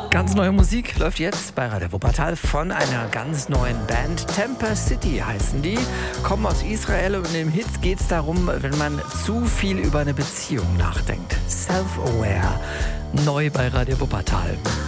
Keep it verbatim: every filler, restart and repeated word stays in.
Ganz neue Musik läuft jetzt bei Radio Wuppertal von einer ganz neuen Band. Temper City heißen die, kommen aus Israel und in dem Hit geht es darum, wenn man zu viel über eine Beziehung nachdenkt. Self-aware, neu bei Radio Wuppertal.